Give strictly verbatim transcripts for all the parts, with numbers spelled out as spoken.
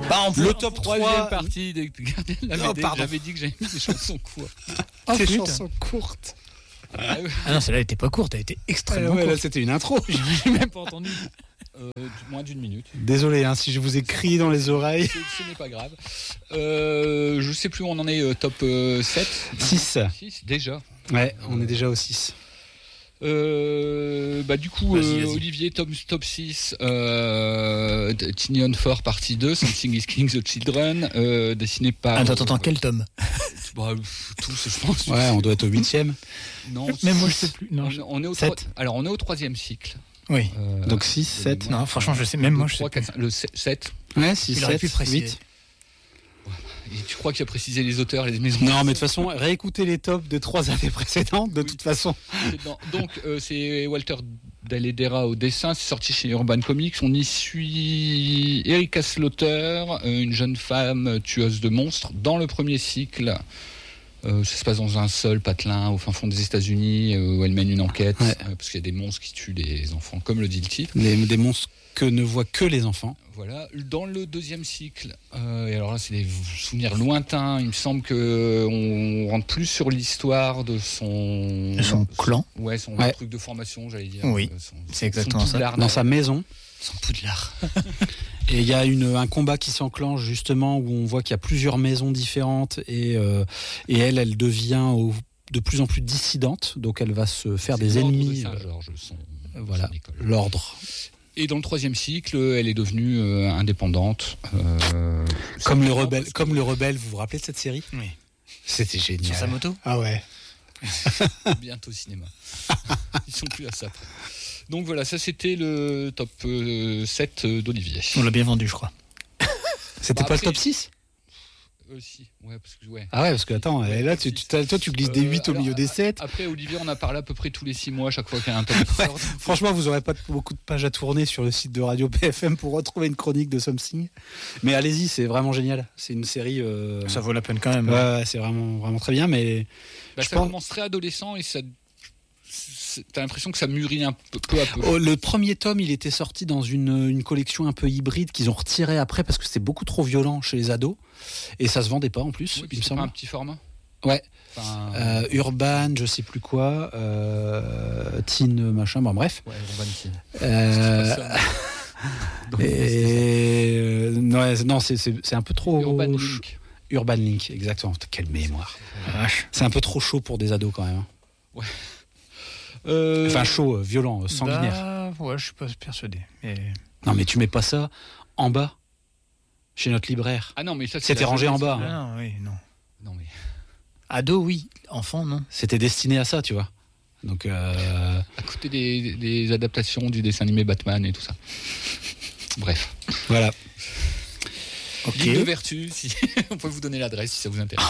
Bah, en le top Troisième trois. partie des Gardiens de la Oh, B D. pardon. J'avais dit que j'avais mis des chansons courtes. Oh, Des putain. chansons courtes. Ah ouais. Ah non, celle-là était pas courte, elle était extrêmement Ouais, là, courte. c'était une intro. J'ai même pas entendu. Euh, moins d'une minute. Désolé hein, si je vous ai crié dans les oreilles. Ce, ce n'est pas grave. Euh, je sais plus où on en est. euh, top euh, sept six. six déjà. Ouais, on est déjà au six. Euh, bah du coup Vas-y, euh, vas-y. Olivier top, top six euh, Tiny on four partie deux Something is Killing the Children euh, dessiné par Attends, attends, attends, quel tome? bah, pff, tous je pense. Ouais, on doit être au huitième. Non, Même moi, je six. sais plus. Non, on, je- on est au Sept. trois- alors on est au troisième cycle. Oui. Euh, Donc six, de sept. mémoire. Non, franchement, je sais. Même moi, je sais trois, plus. quatre, cinq, le sept. Ouais, six, Il aurait sept, pu préciser. huit. Et tu crois qu'il a précisé les auteurs et les maisons? Non, mais de toute façon, réécoutez les tops de trois années précédentes, de Oui. toute façon. C'est dans- Donc euh, c'est Walter Dalledera au dessin, c'est sorti chez Urban Comics. On y suit Erika Slaughter, euh, une jeune femme tueuse de monstres dans le premier cycle. Euh, ça se passe dans un seul patelin au fin fond des États-Unis euh, où elle mène une enquête Ouais. euh, parce qu'il y a des monstres qui tuent des enfants, comme le dit le titre. Des, des monstres que ne voient que les enfants. Voilà. Dans le deuxième cycle, euh, et alors là c'est des souvenirs lointains. Il me semble que on rentre plus sur l'histoire de son De son clan. Ouais, son Ouais. truc de formation, j'allais dire. Oui, Euh, son- c'est exactement son ça. poudlard Dans sa maison. Son poudlard. Et il y a une, un combat qui s'enclenche justement où on voit qu'il y a plusieurs maisons différentes et, euh, et elle, elle devient au- de plus en plus dissidente. Donc elle va se faire C'est des l'ordre de ennemis. Saint-Georges, son- euh, voilà, son école. l'ordre. Et dans le troisième cycle, elle est devenue euh, indépendante. euh, Comme le simplement rebelle, parce que- comme le rebelle, vous vous rappelez de cette série? Oui. C'était génial. Sur sa moto. Ah ouais. Bientôt au cinéma. Ils sont plus à ça. Donc voilà, ça c'était le top euh, sept euh, d'Olivier. On l'a bien vendu, je crois. C'était Bah pas après, le top six? Euh, si, ouais, parce que ouais. Ah ouais, parce que attends, et là, tu, tu, t'as- toi, tu glisses des Euh, huit au alors, milieu des sept. Après, Olivier, on a parlé à peu près tous les six mois, à chaque fois qu'il y a un top qui sort. Franchement, vous n'aurez pas beaucoup de pages à tourner sur le site de Radio P F M pour retrouver une chronique de Something. Mais allez-y, c'est vraiment génial. C'est une série. euh, Ça vaut la peine quand même. Ouais, ouais, c'est vraiment, vraiment très bien. Mais Bah, je ça pense- commence très adolescent et ça. c'est- T'as l'impression que ça mûrit un peu, peu à peu. Oh, le premier tome, il était sorti dans une, une collection un peu hybride qu'ils ont retiré après parce que c'était beaucoup trop violent chez les ados et ça se vendait pas en plus. Oui, puis il me c'est pas semble. un petit format. Ouais. Enfin, Euh, Urban, je sais plus quoi, euh, Teen machin, bon bref. ouais, Urban Teen. Euh, C'est pas ça, mais- et euh, non, non, c'est, c'est, c'est un peu trop. Urban ch- Link. Urban Link, exactement. Quelle mémoire. La vache. C'est un peu trop chaud pour des ados quand même. hein. Euh, Enfin chaud, euh, violent, euh, sanguinaire. Bah, ouais, je suis pas persuadé. Mais... Non mais tu mets pas ça en bas chez notre libraire. Ah non, mais ça c'est C'était la rangé en jeunesse. bas. hein. Ah, non, oui, non. Non mais. Ado, oui. Enfant, non. C'était destiné à ça, tu vois. Donc euh, À côté des, des adaptations du dessin animé Batman et tout ça. Bref. voilà. Ok. Ligue de vertu, si on peut vous donner l'adresse si ça vous intéresse.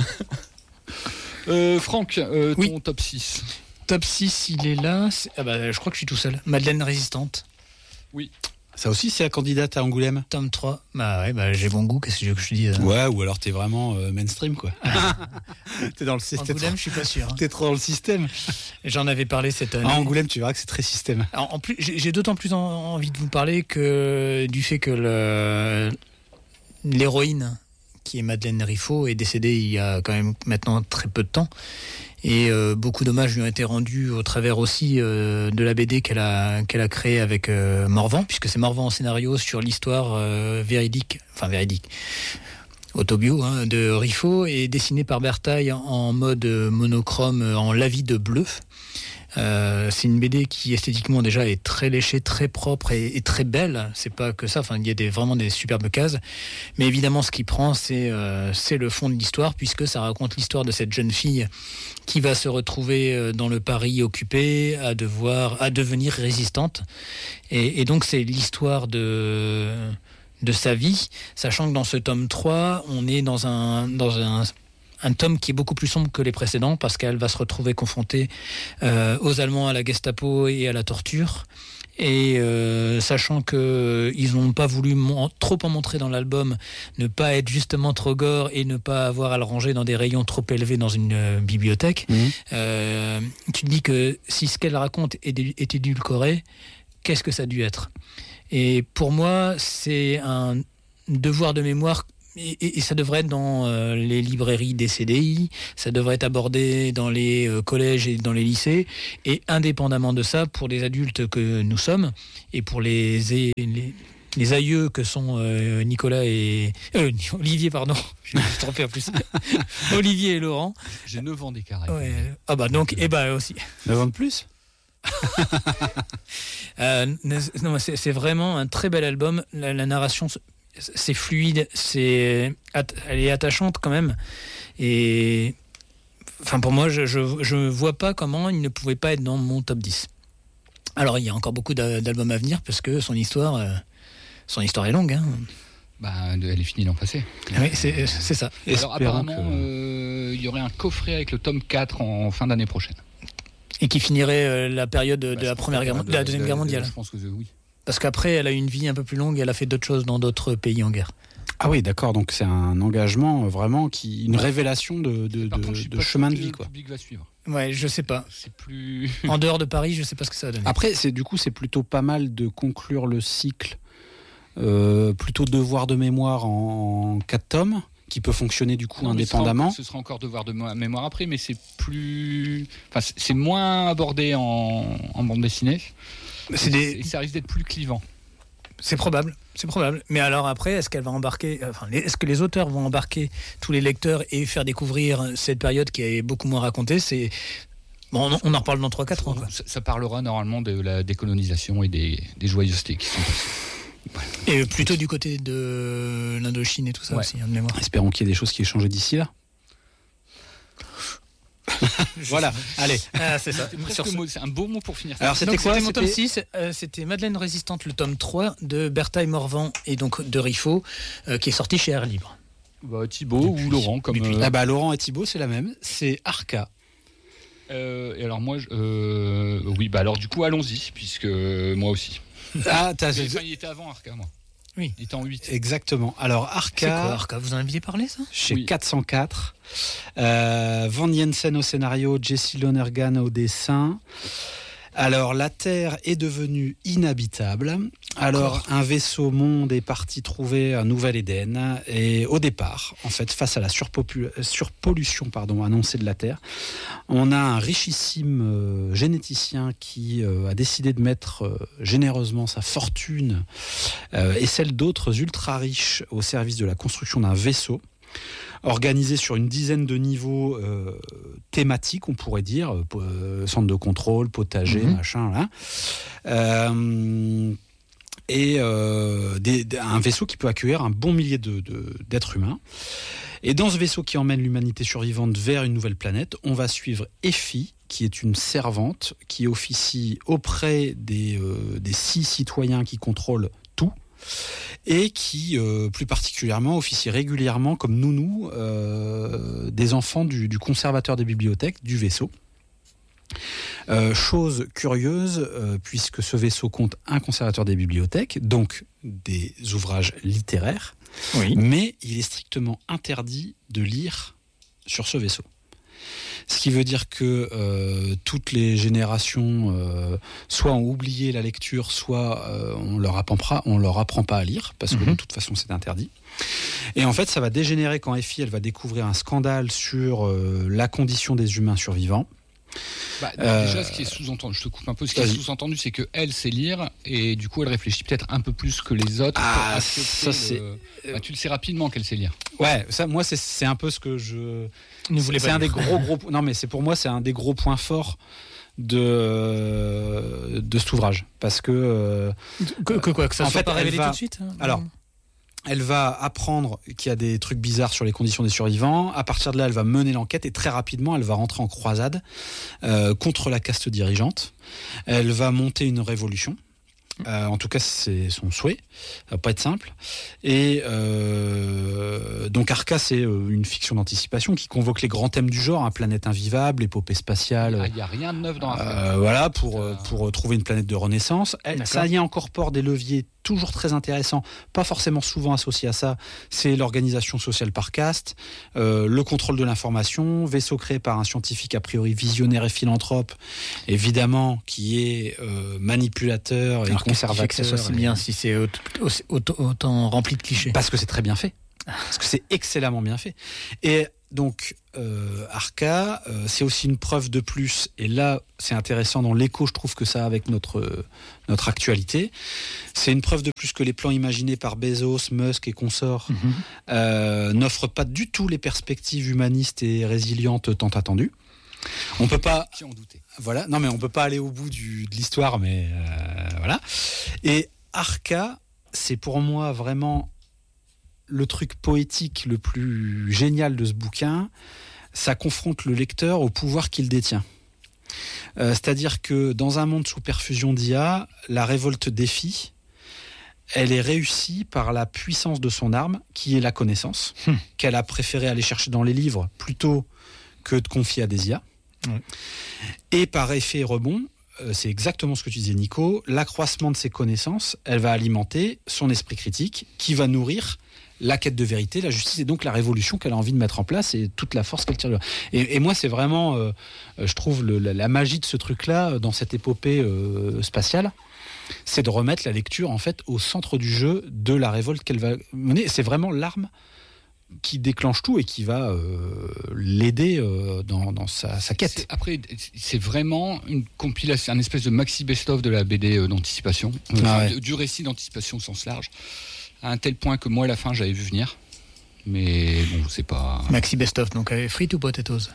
euh, Franck, euh, ton Oui. top six. Top six, il est là. C'est- Ah bah, je crois que je suis tout seul. Madeleine Résistante. Ça aussi, c'est la candidate à Angoulême. Tome trois. Bah ouais, bah, j'ai bon goût. Qu'est-ce que tu veux que je te dise? Ouais, ou alors t'es vraiment euh, mainstream, quoi. t'es dans le système. T'es, Angoulême, je suis pas sûr. hein. t'es trop dans le système. J'en avais parlé cette année. À Angoulême, tu verras que c'est très système. Alors, en plus, j'ai j'ai d'autant plus en- envie de vous parler que du fait que le- l'héroïne, qui est Madeleine Riffaut, est décédée il y a quand même maintenant très peu de temps. Et euh, beaucoup d'hommages lui ont été rendus au travers aussi euh, de la B D qu'elle a, qu'elle a créée avec euh, Morvan, puisque c'est Morvan en scénario sur l'histoire euh, véridique, enfin véridique, autobio hein, de Riffaut, et dessiné par Bertaille en mode monochrome en lavis de bleu. Euh, c'est une B D qui esthétiquement déjà est très léchée, très propre et, et très belle. C'est pas que ça. Enfin, il y a des, vraiment des superbes cases. Mais évidemment, ce qui prend, c'est euh, c'est le fond de l'histoire, puisque ça raconte l'histoire de cette jeune fille qui va se retrouver euh, dans le Paris occupé, à devoir, à devenir résistante. Et, et donc, c'est l'histoire de de sa vie, sachant que dans ce tome trois, on est dans un dans un un tome qui est beaucoup plus sombre que les précédents parce qu'elle va se retrouver confrontée euh, aux Allemands, à la Gestapo et à la torture. Et euh, sachant qu'ils n'ont pas voulu mon- trop en montrer dans l'album, ne pas être justement trop gore et ne pas avoir à le ranger dans des rayons trop élevés dans une euh, bibliothèque, Mmh. euh, tu te dis que si ce qu'elle raconte est, dé- est édulcoré, qu'est-ce que ça a dû être? Et pour moi, c'est un devoir de mémoire. Et, et, et ça devrait être dans euh, les librairies des C D I, ça devrait être abordé dans les euh, collèges et dans les lycées, et indépendamment de ça, pour les adultes que nous sommes, et pour les, les, les aïeux que sont euh, Nicolas et... Euh, Olivier, pardon, je me suis trompé en plus. Olivier et Laurent. J'ai neuf ans d'écart. Ouais. Ah bah donc, et bah aussi. neuf ans de plus. euh, non, c'est, c'est vraiment un très bel album, la, la narration... c'est fluide, c'est, elle est attachante quand même. Et enfin, pour moi, je ne vois pas comment il ne pouvait pas être dans mon top dix. Alors, il y a encore beaucoup d'albums à venir parce que son histoire, euh, son histoire est longue. Hein. Bah, elle est finie l'an passé. Oui, c'est, c'est ça. Alors, apparemment, que... euh, il y aurait un coffret avec le tome quatre en fin d'année prochaine. Et qui finirait euh, la période de, bah, de la, première guerre, de, de la Deuxième de, Guerre mondiale. De, je pense que oui. Parce qu'après, elle a eu une vie un peu plus longue, elle a fait d'autres choses dans d'autres pays en guerre. Ah oui, d'accord, donc c'est un engagement vraiment, qui, une ouais. révélation de, de, de, contre, de chemin de vie. Quoi. Le public va suivre. Ouais, je sais pas. C'est plus... En dehors de Paris, je sais pas ce que ça va donner. Après, c'est, du coup, c'est plutôt pas mal de conclure le cycle, euh, plutôt devoir de mémoire en, en quatre tomes, qui peut fonctionner du coup non, indépendamment. Ce sera, ce sera encore devoir de mémoire après, mais c'est plus... Enfin, c'est moins abordé en, en bande dessinée. C'est des... Et ça risque d'être plus clivant. C'est probable, c'est probable. Mais alors après, est-ce qu'elle va embarquer, enfin, est-ce que les auteurs vont embarquer tous les lecteurs et faire découvrir cette période qui est beaucoup moins racontée? C'est bon, on, on en reparle dans trois quatre ans. Quoi. Ça, ça parlera normalement de la décolonisation et des, des joyeusetés qui sont passées. Ouais. Et plutôt du côté de l'Indochine et tout ça ouais. aussi, hein, de mémoire. Espérons qu'il y ait des choses qui aient changé d'ici là. Voilà, allez. Ah, c'est ça. C'est, ce... c'est un beau mot pour finir. Alors c'était donc, quoi? C'était mon tome six, euh, c'était Madeleine Résistante, le tome trois de Bertha et Morvan et donc de Riffaut, euh, qui est sorti chez Air Libre. Bah, Thibaut ou Laurent comme. Euh... Ah bah Laurent et Thibaut, c'est la même. C'est Arca. Euh, et alors moi, je, euh, oui, bah alors du coup allons-y puisque moi aussi. Ah, t'as. Mais, enfin, il était avant Arca, moi. Oui. Il était en huit. Exactement. Alors Arca. C'est quoi Arca? Vous en aviez parlé ça? Chez oui. quatre cent quatre. Euh, Van Jensen au scénario, Jesse Lonergan au dessin. Alors la Terre est devenue inhabitable. Alors Encore. un vaisseau monde est parti trouver un nouvel Éden. Et au départ, en fait, face à la surpopul- surpollution pardon, annoncée de la Terre, on a un richissime euh, généticien qui euh, a décidé de mettre euh, généreusement sa fortune euh, et celle d'autres ultra riches au service de la construction d'un vaisseau organisé sur une dizaine de niveaux euh, thématiques, on pourrait dire, euh, centre de contrôle, potager, mmh. machin, là. Euh, et euh, des, des, un vaisseau qui peut accueillir un bon millier de, de, d'êtres humains. Et dans ce vaisseau qui emmène l'humanité survivante vers une nouvelle planète, on va suivre Effie, qui est une servante, qui officie auprès des, euh, des six citoyens qui contrôlent tout, et qui, euh, plus particulièrement, officie régulièrement comme nounou euh, des enfants du, du conservateur des bibliothèques du vaisseau. Euh, chose curieuse, euh, puisque ce vaisseau compte un conservateur des bibliothèques, donc des ouvrages littéraires, oui. mais il est strictement interdit de lire sur ce vaisseau. Ce qui veut dire que euh, toutes les générations euh, soit ont oublié la lecture, soit euh, on leur apprend pas, on leur apprend pas à lire, parce que mm-hmm. de toute façon c'est interdit. Et en fait, ça va dégénérer quand Effie elle va découvrir un scandale sur euh, la condition des humains survivants. Bah, euh, déjà, ce qui est sous-entendu, je te coupe un peu, ce qui est sous-entendu, c'est qu'elle sait lire et du coup, elle réfléchit peut-être un peu plus que les autres. Ah, ça, c'est... Le... Bah, tu le sais rapidement qu'elle sait lire. Ouais, ça, moi, c'est, c'est un peu ce que je. Ne c'est c'est un des gros, gros. Non, mais c'est pour moi, c'est un des gros points forts de de cet ouvrage, parce que. Euh, que, que quoi, que ça en soit fait, pas révélé va... tout de suite. Hein, alors. Elle va apprendre qu'il y a des trucs bizarres sur les conditions des survivants. À partir de là, elle va mener l'enquête et très rapidement, elle va rentrer en croisade euh, contre la caste dirigeante. Elle va monter une révolution. Euh, en tout cas, c'est son souhait. Ça va pas être simple. Et euh, donc, Arca, c'est une fiction d'anticipation qui convoque les grands thèmes du genre, hein, planète invivable, épopée spatiale. Il n'y a rien de neuf dans Arca. Euh, voilà, pour, euh, pour trouver une planète de renaissance. Elle, ça y incorpore des leviers toujours très intéressant, pas forcément souvent associé à ça, c'est l'organisation sociale par caste, euh, le contrôle de l'information, vaisseau créé par un scientifique a priori visionnaire et philanthrope, évidemment, qui est euh, manipulateur et Alors, conservateur. que ça soit si bien si c'est autant, autant, autant rempli de clichés. Parce que c'est très bien fait. Parce que c'est excellemment bien fait. Et donc, euh, Arca, euh, c'est aussi une preuve de plus, et là, c'est intéressant dans l'écho, je trouve que ça a avec notre, euh, notre actualité, c'est une preuve de plus que les plans imaginés par Bezos, Musk et consorts mm-hmm. euh, n'offrent pas du tout les perspectives humanistes et résilientes tant attendues. On peut pas... Qui en doutait. Voilà, non mais on peut pas aller au bout du, de l'histoire, mais euh, voilà. Et Arca, c'est pour moi vraiment... le truc poétique le plus génial de ce bouquin, ça confronte le lecteur au pouvoir qu'il détient. Euh, c'est-à-dire que dans un monde sous perfusion d'I A, la révolte défie, elle est réussie par la puissance de son arme, qui est la connaissance, hum. qu'elle a préféré aller chercher dans les livres plutôt que de confier à des I A. Ouais. Et par effet rebond, euh, c'est exactement ce que tu disais Nico, l'accroissement de ses connaissances, elle va alimenter son esprit critique, qui va nourrir la quête de vérité, la justice et donc la révolution qu'elle a envie de mettre en place et toute la force qu'elle tire de là. Et, et moi, c'est vraiment, euh, je trouve, le, la, la magie de ce truc-là, dans cette épopée euh, spatiale, c'est de remettre la lecture, en fait, au centre du jeu de la révolte qu'elle va mener. C'est vraiment l'arme qui déclenche tout et qui va euh, l'aider euh, dans, dans sa, sa quête. C'est, après, c'est vraiment une compilation, un espèce de maxi best-of de la B D d'anticipation, euh, ah ouais. du récit d'anticipation au sens large. À un tel point que moi, à la fin, j'avais vu venir. Mais bon, c'est pas... Maxi best-of, donc avec frites ou potatoes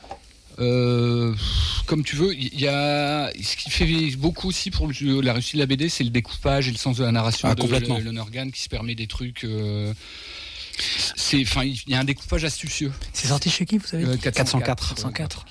euh, Comme tu veux. Il y a... Ce qui fait beaucoup aussi pour le, la réussite de la B D, c'est le découpage et le sens de la narration ah, de complètement. Lonergan qui se permet des trucs... Euh... C'est, enfin, il y a un découpage astucieux. C'est sorti chez qui, vous savez euh, quatre cent quatre. quatre cent quatre.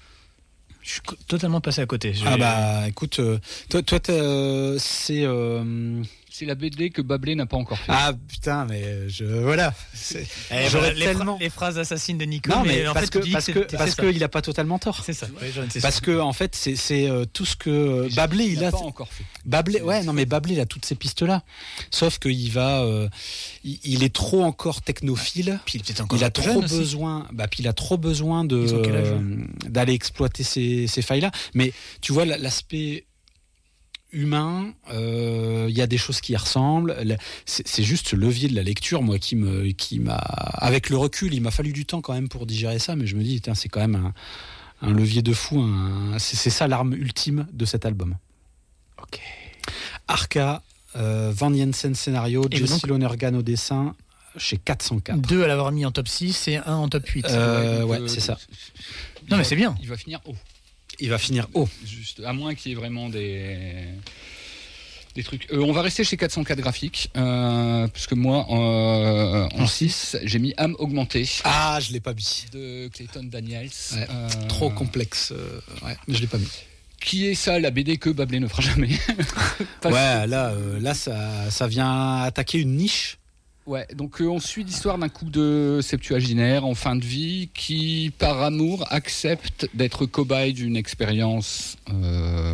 Je suis totalement passé à côté. Je ah vais... bah, écoute, euh, toi, toi euh, c'est... Euh... C'est la B D que Bablé n'a pas encore fait. Ah putain, mais je voilà. Eh, voilà les, tellement... fra- les phrases assassines de Nico. Non, mais, mais en parce fait, que tu dis parce que, que parce que il a pas totalement tort. C'est ça. Ouais, c'est parce ça. que en fait, c'est, c'est euh, tout ce que Bablé il, il a. Pas encore fait. Bablé, ouais, non mais Bablé il a toutes ces pistes là. Sauf qu'il va, euh, il, il est trop encore technophile. Puis il, encore il a trop besoin. Aussi. Bah puis il a trop besoin de euh, d'aller exploiter ces, ces failles là. Mais tu vois l'aspect humain, il euh, y a des choses qui y ressemblent. C'est, c'est juste ce levier de la lecture, moi, qui me, qui m'a, avec le recul, il m'a fallu du temps quand même pour digérer ça, mais je me dis, c'est quand même un, un levier de fou. Un, c'est, c'est ça l'arme ultime de cet album. Ok. Arca, euh, Van Jensen scénario, Jesse Lonergan au dessin, chez quatre cent quatre. Deux à l'avoir mis en top six et un en top huit. Euh, ouais, ouais c'est ça. Non, mais c'est bien. Il va finir haut. Il va finir haut. Juste, à moins qu'il y ait vraiment des, des trucs. Euh, on va rester chez quatre cent quatre graphiques, euh, parce que moi, euh, en six, j'ai mis âme augmentée. Ah, je l'ai pas mis. De Clayton Daniels. Ouais, euh, trop complexe. Euh, ouais, mais je l'ai pas mis. Qui est ça, la B D que Bablé ne fera jamais. Ouais, là, euh, là ça, ça vient attaquer une niche. Ouais, donc euh, on suit l'histoire d'un couple de septuagénaires en fin de vie qui, par amour, acceptent d'être cobayes d'une expérience euh,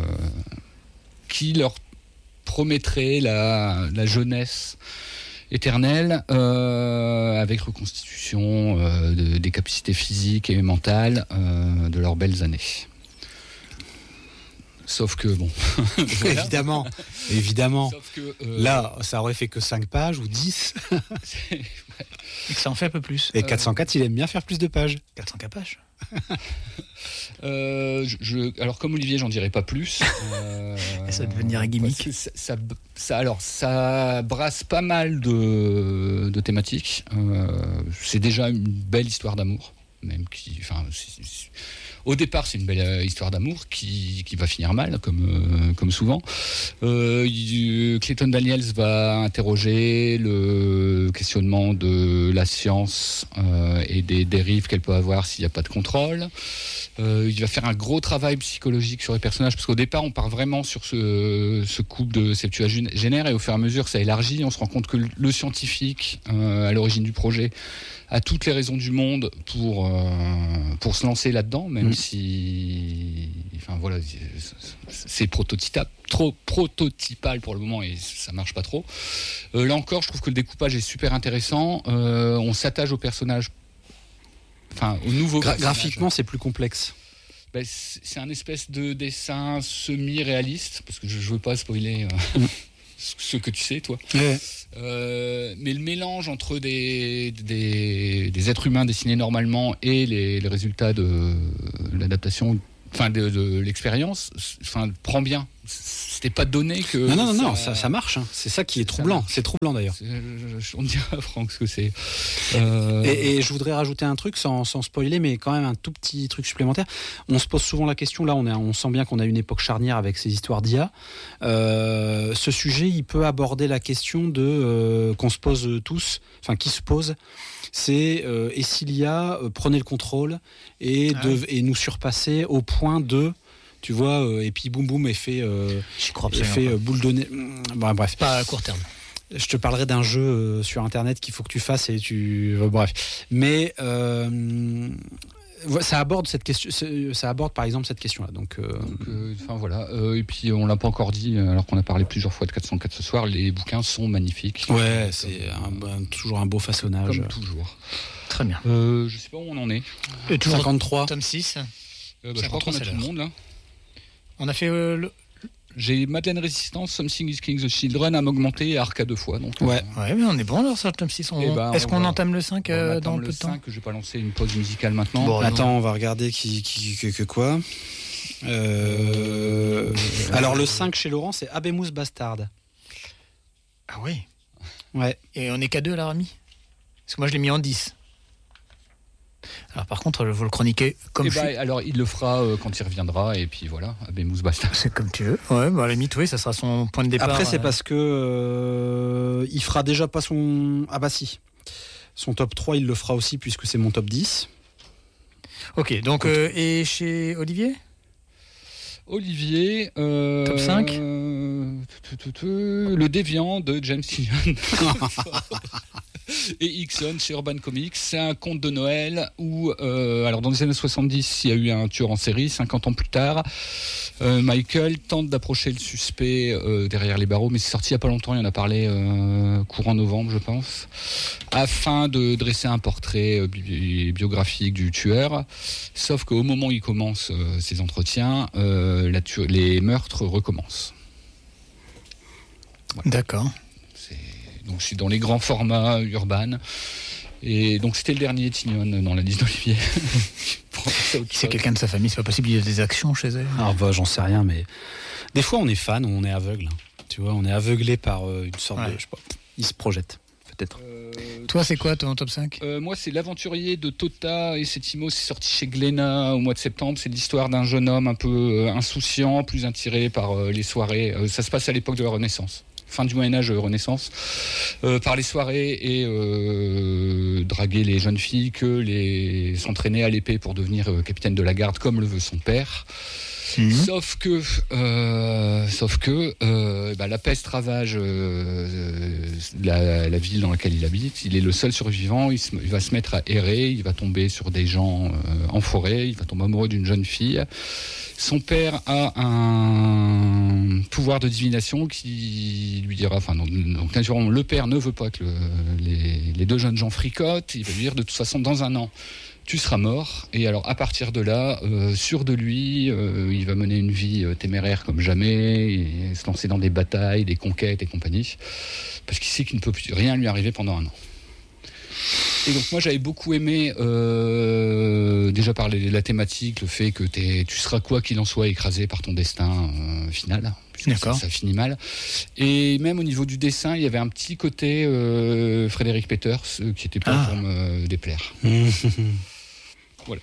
qui leur promettrait la, la jeunesse éternelle euh, avec reconstitution euh, de, des capacités physiques et mentales euh, de leurs belles années. Sauf que bon, voilà. évidemment, évidemment. Sauf que, euh, là, ça aurait fait que cinq pages ou dix. Ouais. Et que ça en fait un peu plus. Et quatre cent quatre, euh... il aime bien faire plus de pages. quatre cent quatre pages. euh, je, je, alors comme Olivier, j'en dirai pas plus. Euh, ça va devenir un gimmick. Ça, ça, ça, alors, ça brasse pas mal de, de thématiques. Euh, c'est déjà une belle histoire d'amour, même qui, enfin. C'est, c'est, Au départ, c'est une belle euh, histoire d'amour qui, qui va finir mal, comme, euh, comme souvent. Euh, il, Clayton Daniels va interroger le questionnement de la science euh, et des dérives qu'elle peut avoir s'il n'y a pas de contrôle. Euh, il va faire un gros travail psychologique sur les personnages, parce qu'au départ, on part vraiment sur ce, ce couple de septuagénaires, et au fur et à mesure, ça élargit. On se rend compte que le scientifique, euh, à l'origine du projet, a toutes les raisons du monde pour euh, pour se lancer là-dedans, même mmh. si, enfin voilà, c'est prototypal, trop prototypal pour le moment et ça marche pas trop. Euh, là encore, je trouve que le découpage est super intéressant. Euh, on s'attache au personnage, enfin au nouveau. Gra- graphiquement, c'est plus complexe. Ben, c'est un espèce de dessin semi-réaliste, parce que je ne veux pas spoiler euh, mmh. ce que tu sais, toi. Ouais. Euh, mais le mélange entre des, des, des êtres humains dessinés normalement et les, les résultats de l'adaptation, enfin de, de l'expérience, enfin prend bien. C'était pas donné que. Non, non, non, ça, non, ça, ça marche. Hein. C'est ça qui est troublant. C'est troublant d'ailleurs. On dira à Franck ce que c'est. Euh... Et, et je voudrais rajouter un truc sans, sans spoiler, mais quand même un tout petit truc supplémentaire. On se pose souvent la question, là on, est, on sent bien qu'on a une époque charnière avec ces histoires d'I A. Euh, ce sujet, il peut aborder la question de euh, qu'on se pose tous, enfin qui se pose. C'est euh, et si l'I A euh, prenait le contrôle et, ah de, oui. et nous surpassait au point de. Tu vois, euh, et puis boum boum, effet, euh, effet euh, boule de nez. Bon, bref. Pas à court terme. Je te parlerai d'un jeu euh, sur Internet qu'il faut que tu fasses et tu. Euh, bref. Mais euh, ça aborde cette question. Ça aborde par exemple cette question-là. Donc, euh... donc euh, enfin voilà. Euh, et puis on l'a pas encore dit, alors qu'on a parlé plusieurs fois de quatre cent quatre ce soir. Les bouquins sont magnifiques. Ouais, c'est un, un, toujours un beau façonnage. Comme toujours. Très bien. Euh, je sais pas où on en est. Et toujours cinquante-trois. Tome six. Euh, bah, je crois qu'on a tout le monde là. On a fait euh, le... J'ai Madeleine Résistance, Something is Killing the Children à m'augmenter et Arc à deux fois. Donc, ouais. Euh... ouais, mais on est bon alors sur le tome six. On... Ben, Est-ce on qu'on va... entame le cinq euh, dans peu de temps ? Je vais pas lancer une pause musicale maintenant. Bon, attends, on va regarder qui, qui, que, que quoi. Euh... Euh... Alors le cinq chez Laurent, c'est Abemus Bastard. Ah oui. Ouais. Et on est qu'à deux là, Rémi ? Parce que moi je l'ai mis en dix. Alors par contre, vous le chroniquez comme bah, je... Alors il le fera euh, quand il reviendra et puis voilà, Abemus Bastard. C'est comme tu veux. Ouais, bah à la limite, oui, ça sera son point de départ. Après, c'est euh... parce que euh, il fera déjà pas son. Ah bah si. Son top trois, il le fera aussi puisque c'est mon top dix. Ok, donc euh, et chez Olivier ? Olivier. Euh, top cinq euh, Le Déviant de James Tynion. Et Hickson chez Urban Comics. C'est un conte de Noël où, euh, alors dans les années soixante-dix, il y a eu un tueur en série. cinquante ans plus tard, euh, Michael tente d'approcher le suspect euh, derrière les barreaux, mais c'est sorti il n'y a pas longtemps, il en a parlé euh, courant novembre, je pense, afin de dresser un portrait euh, bi- biographique du tueur. Sauf qu'au moment où il commence euh, ses entretiens, euh, la tu- les meurtres recommencent. Voilà. D'accord. Donc je suis dans les grands formats urbains. Et donc c'était le dernier Tynion dans la liste d'Olivier. C'est quelqu'un de sa famille, c'est pas possible, il y a des actions chez elle. Ah bah j'en sais rien, mais des fois on est fan ou on est aveugle. Tu vois, on est aveuglé par euh, une sorte ouais. de, je sais pas, il se projette peut-être. Euh, Toi c'est quoi ton top cinq ? euh, Moi c'est L'Aventurier de Tota et Setimo, c'est sorti chez Glénat au mois de septembre. C'est l'histoire d'un jeune homme un peu euh, insouciant, plus attiré par euh, les soirées. Euh, ça se passe à l'époque de la Renaissance. Fin du Moyen-Âge, euh, Renaissance, euh, par les soirées et euh, draguer les jeunes filles, que les s'entraîner à l'épée pour devenir euh, capitaine de la garde comme le veut son père. Mmh. Sauf que, euh, sauf que euh, bah, la peste ravage euh, la, la ville dans laquelle il habite. Il est le seul survivant. Il, se, il va se mettre à errer. Il va tomber sur des gens euh, en forêt. Il va tomber amoureux d'une jeune fille. Son père a un pouvoir de divination qui lui dira, enfin, donc, donc naturellement, le père ne veut pas que le, les, les deux jeunes gens fricotent. Il va lui dire, de toute façon, dans un an, tu seras mort. Et alors, à partir de là, euh, sûr de lui, euh, il va mener une vie euh, téméraire comme jamais, et se lancer dans des batailles, des conquêtes et compagnie, parce qu'il sait qu'il ne peut plus rien lui arriver pendant un an. Et donc moi j'avais beaucoup aimé euh, déjà par les, la thématique, le fait que t'es, tu seras quoi qu'il en soit écrasé par ton destin euh, final. D'accord. Ça, ça finit mal. Et même au niveau du dessin, il y avait un petit côté euh, Frédéric Peters euh, qui était pas ah. pour me déplaire. Voilà.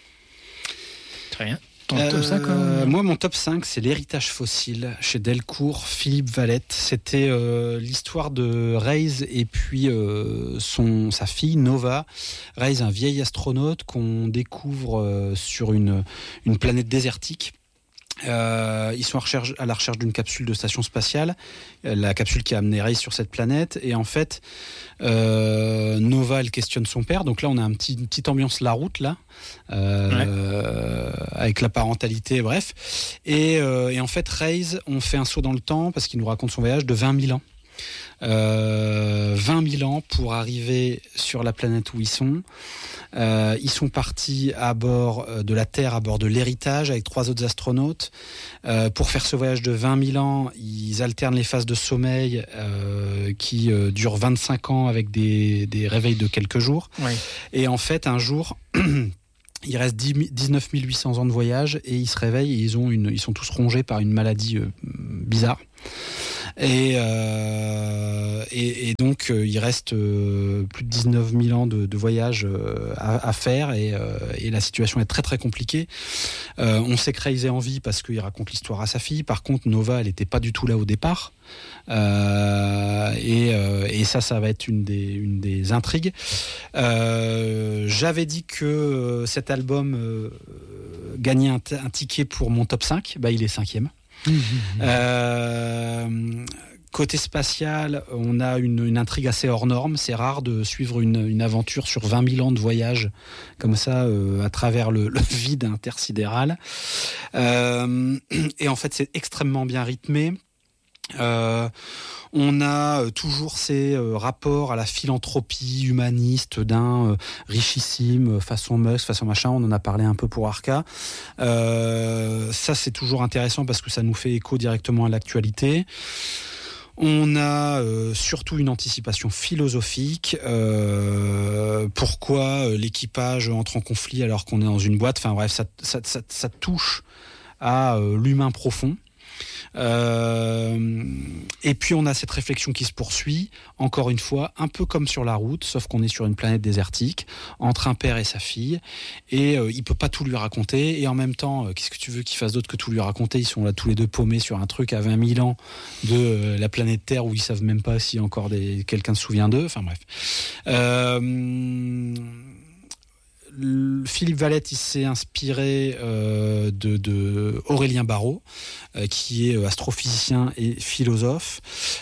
Très bien. Euh, top cinq, euh, moi, mon top cinq, c'est L'Héritage fossile chez Delcourt, Philippe Valette. C'était euh, l'histoire de Reyes et puis euh, son, sa fille Nova. Reyes, un vieil astronaute qu'on découvre euh, sur une, une planète désertique. Euh, ils sont à, recherche, à la recherche d'une capsule de station spatiale, la capsule qui a amené Reyes sur cette planète. Et en fait, euh, euh, Nova, elle questionne son père. Donc là, on a un petit, une petite ambiance La Route, là, euh, ouais. avec la parentalité, bref. Et, euh, et en fait, Reyes, on fait un saut dans le temps parce qu'il nous raconte son voyage de vingt mille ans. Euh, vingt mille ans pour arriver sur la planète où ils sont. Euh, ils sont partis à bord de la Terre, à bord de l'Héritage, avec trois autres astronautes. Euh, pour faire ce voyage de vingt mille ans, ils alternent les phases de sommeil euh, qui euh, durent vingt-cinq ans avec des, des réveils de quelques jours. Oui. Et en fait, un jour... Il reste dix-neuf mille huit cents ans de voyage et ils se réveillent et ils, ont une, ils sont tous rongés par une maladie euh, bizarre. Et, euh, et, et donc, euh, il reste euh, plus de dix-neuf mille ans de, de voyage euh, à, à faire et, euh, et la situation est très très compliquée. Euh, on sait que Reyes est en vie parce qu'il raconte l'histoire à sa fille. Par contre, Nova, elle n'était pas du tout là au départ. Euh, et, euh, et ça, ça va être une des, une des intrigues. Euh, j'avais dit que euh, cet album euh, gagnait un, t- un ticket pour mon top cinq. Bah, il est cinquième. Mmh. Euh, côté spatial, on a une, une intrigue assez hors norme. C'est rare de suivre une, une aventure sur vingt mille ans de voyage comme ça euh, à travers le, le vide intersidéral. Euh, et en fait, c'est extrêmement bien rythmé. Euh, on a toujours ces euh, rapports à la philanthropie humaniste d'un euh, richissime façon Musk, façon machin. On en a parlé un peu pour Arca. Euh, ça, c'est toujours intéressant parce que ça nous fait écho directement à l'actualité. On a euh, surtout une anticipation philosophique. Euh, pourquoi l'équipage entre en conflit alors qu'on est dans une boîte ? Enfin bref, ça, ça, ça, ça touche à euh, l'humain profond. Euh, et puis on a cette réflexion qui se poursuit, encore une fois, un peu comme sur La Route, sauf qu'on est sur une planète désertique, entre un père et sa fille, et euh, il peut pas tout lui raconter, et en même temps, euh, qu'est-ce que tu veux qu'il fasse d'autre que tout lui raconter ? Ils sont là tous les deux paumés sur un truc à vingt mille ans de euh, la planète Terre où ils savent même pas si encore des, quelqu'un se souvient d'eux, enfin bref. Euh... Philippe Valette, il s'est inspiré euh, de, de Aurélien Barraud, euh, qui est astrophysicien et philosophe.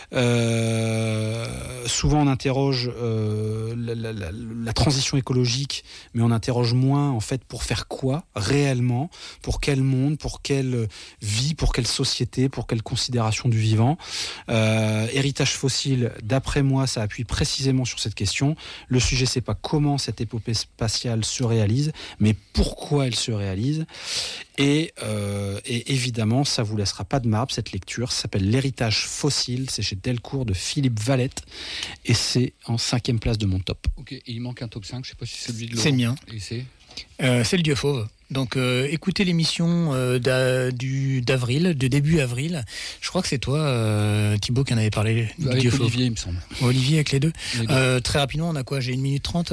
Euh, souvent, on interroge euh, la, la, la, la transition écologique, mais on interroge moins, en fait, pour faire quoi réellement, pour quel monde, pour quelle vie, pour quelle société, pour quelle considération du vivant. Euh, héritage fossile, d'après moi, ça appuie précisément sur cette question. Le sujet, c'est pas comment cette épopée spatiale se réalise, mais pourquoi elle se réalise. Et, euh, et évidemment, ça vous laissera pas de marbre, cette lecture. Ça s'appelle L'héritage fossile, c'est chez Delcourt de Philippe Valette, et c'est en cinquième place de mon top. Ok, et il manque un top cinq, je sais pas si c'est celui de Laurent. C'est le mien. Et c'est euh, C'est le Dieu Fauve. Donc euh, écoutez l'émission euh, d'a, du, d'avril, de début avril. Je crois que c'est toi, euh, Thibaut, qui en avait parlé. Du avec Dieu Olivier, Fauve. il me semble. Olivier avec les deux. Les deux. Euh, très rapidement, on a quoi ? J'ai une minute trente. euh,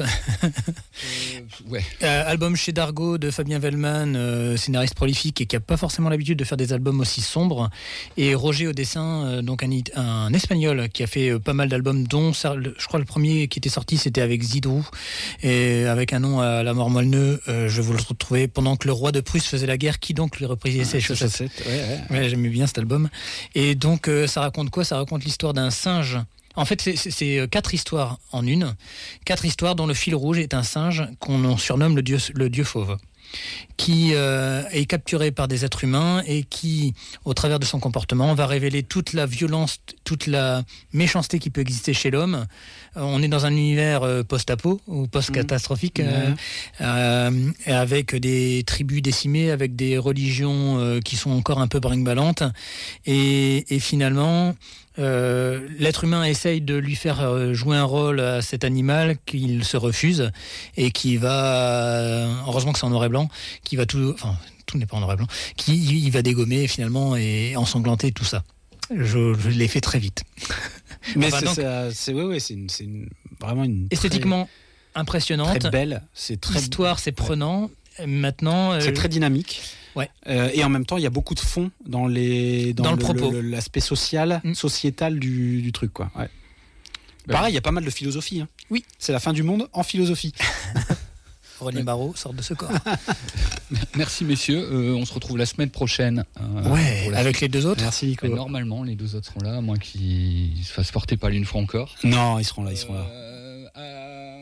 ouais. Euh, album chez Dargaud de Fabien Vellman, euh, scénariste prolifique et qui n'a pas forcément l'habitude de faire des albums aussi sombres. Et Roger au dessin, euh, donc un, un Espagnol qui a fait euh, pas mal d'albums, dont ça, le, je crois le premier qui était sorti, c'était avec Zidrou, et avec un nom à la mort moelleux. Euh, je vais vous le retrouver. Pendant que le roi de Prusse faisait la guerre, qui donc lui reprisait ah, ses chaussettes, chaussettes. Ouais, ouais. Ouais, j'aimais bien cet album. Et donc, euh, ça raconte quoi ? Ça raconte l'histoire d'un singe. En fait, c'est, c'est, c'est quatre histoires en une. Quatre histoires dont le fil rouge est un singe qu'on surnomme le dieu, le dieu fauve, qui euh, est capturé par des êtres humains et qui, au travers de son comportement, va révéler toute la violence, toute la méchanceté qui peut exister chez l'homme. Euh, on est dans un univers euh, post-apo ou post-catastrophique, mmh. euh, euh, avec des tribus décimées, avec des religions euh, qui sont encore un peu brinque-ballantes. Et, et finalement... Euh, l'être humain essaye de lui faire jouer un rôle à cet animal qu'il se refuse et qui va, heureusement que c'est en noir et blanc, qui va tout, enfin tout n'est pas en noir et blanc, qui il va dégommer finalement et ensanglanter tout ça. Je, je l'ai fait très vite. Mais enfin, c'est, donc, c'est, c'est, ouais, ouais, c'est, une, c'est une, vraiment une esthétiquement très, impressionnante, très belle, c'est très l'histoire, c'est prenant. Ouais. Maintenant, c'est euh, très dynamique. Ouais. Euh, et en même temps, il y a beaucoup de fond dans, les, dans, dans le, le propos, le, l'aspect social, mmh. sociétal du, du truc, quoi. Ouais. Ben pareil, il y a pas mal de philosophie. Hein. Oui. C'est la fin du monde en philosophie. René Barraud sort de ce corps. Merci messieurs, euh, on se retrouve la semaine prochaine. Euh, ouais, avec suite. Les deux autres. Merci Nico. Ben, normalement, les deux autres seront là, à moins qu'ils se fassent porter par l'une fois encore. Non, ils seront là, ils seront là. Euh, euh,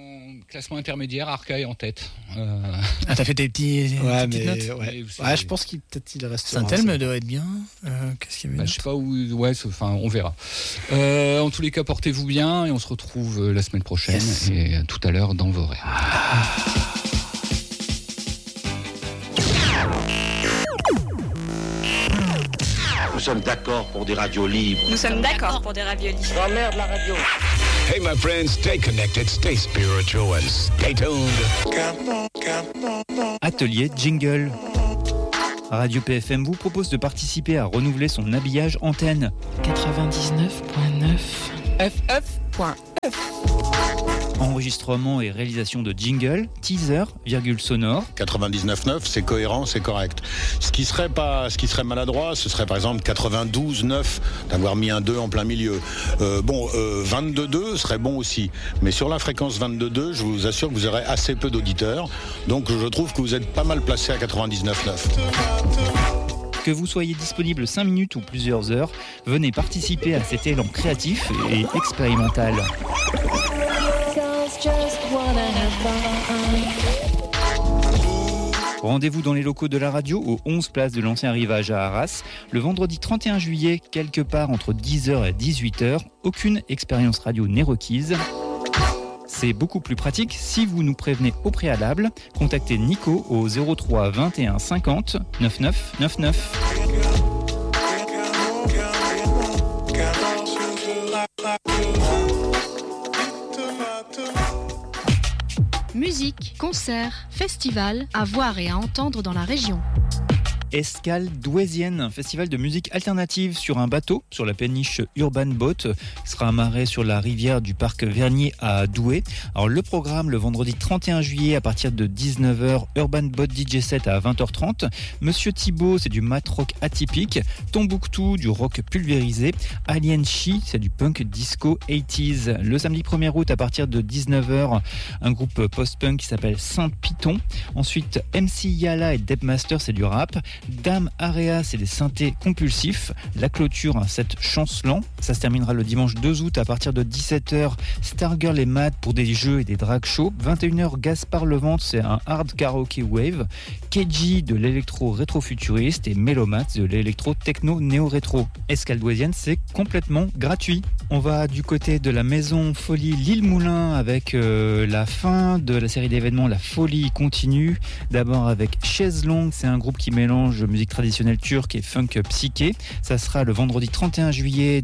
Classement intermédiaire, Arca est en tête. Euh... Ah, t'as fait tes petits, Ouais, petites mais notes ouais. c'est- Ouais, je pense qu'il peut-être il reste. Saint-Elme doit être bien. Euh, qu'est-ce qu'il y avait Bah, je sais pas où. Ouais, c'est- enfin, on verra. Euh, en tous les cas, portez-vous bien et on se retrouve euh, la semaine prochaine Yes. et euh, tout à l'heure dans vos rêves. Nous sommes d'accord pour des radios libres. Nous sommes d'accord pour des raviolis. J'emmerde la radio. Hey, my friends, stay connected, stay spiritual, and stay tuned. Atelier Jingle. Radio P F M vous propose de participer à renouveler son habillage antenne. quatre-vingt-dix-neuf virgule neuf F F point Enregistrement et réalisation de jingle, teaser, virgule sonore. quatre-vingt-dix-neuf virgule neuf, c'est cohérent, c'est correct. Ce qui serait pas, ce qui serait maladroit, ce serait par exemple quatre-vingt-douze virgule neuf, d'avoir mis un deux en plein milieu. Euh, bon, euh, vingt-deux virgule deux serait bon aussi. Mais sur la fréquence vingt-deux virgule deux, je vous assure que vous aurez assez peu d'auditeurs. Donc je trouve que vous êtes pas mal placé à quatre-vingt-dix-neuf virgule neuf. Que vous soyez disponible cinq minutes ou plusieurs heures, venez participer à cet élan créatif et expérimental. Rendez-vous dans les locaux de la radio au onze place de l'Ancien Rivage à Arras, le vendredi trente et un juillet, quelque part entre dix heures et dix-huit heures. Aucune expérience radio n'est requise. C'est beaucoup plus pratique si vous nous prévenez au préalable. Contactez Nico au zéro trois vingt et un cinquante quatre-vingt-neuf quatre-vingt-neuf. Musique, concerts, festivals, à voir et à entendre dans la région. Escale douaisienne, un festival de musique alternative sur un bateau sur la péniche Urban Boat, qui sera amarré sur la rivière du parc Vernier à Douai. Alors le programme, le vendredi trente et un juillet à partir de dix-neuf heures, Urban Boat D J set à vingt heures trente. Monsieur Thibault, c'est du mat rock atypique. Tombouctou, du rock pulvérisé. Alien Chi, c'est du punk disco quatre-vingt-dix. Le samedi premier août à partir de dix-neuf heures, un groupe post-punk qui s'appelle Saint-Python. Ensuite M C Yala et Debmaster, c'est du rap. Dame Area, c'est des synthés compulsifs. La clôture, un set chancelant. Ça se terminera le dimanche deux août à partir de dix-sept heures. Stargirl et Mad pour des jeux et des drag shows. vingt et une heures, Gaspard Levente, c'est un hard karaoke wave. K G de l'électro rétro-futuriste et Mélomat de l'électro techno néo-rétro. Escale douaisienne, c'est complètement gratuit. On va du côté de la maison Folie L'Île Moulin avec euh, la fin de la série d'événements La Folie continue. D'abord avec Chaise Longue, c'est un groupe qui mélange musique traditionnelle turque et funk psyché. Ça sera le vendredi trente et un juillet